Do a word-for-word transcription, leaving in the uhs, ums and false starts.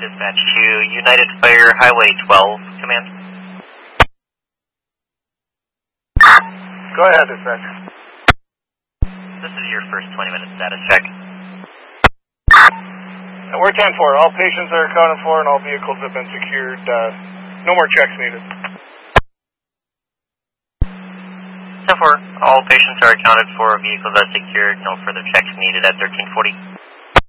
Dispatch to United Fire Highway twelve, command. Go ahead, dispatch. This is your first twenty minute status check. And we're ten four. All patients are accounted for and all vehicles have been secured. Uh, no more checks needed. ten four. All patients are accounted for. Vehicles are secured. No further checks needed at thirteen forty.